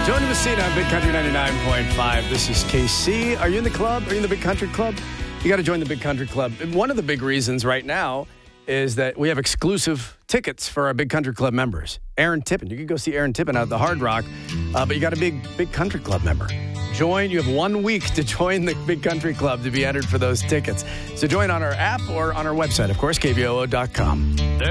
Johnny Messina on Big Country 99.5. This is KC. Are you in the club? Are you in the Big Country Club? You got to join the Big Country Club. And one of the big reasons right now is that we have exclusive tickets for our Big Country Club members. Aaron Tippin. You can go see Aaron Tippin out at the Hard Rock, but you got to be a Big Country Club member. Join. You have 1 week to join the Big Country Club to be entered for those tickets. So join on our app or on our website, of course, KBOO.com.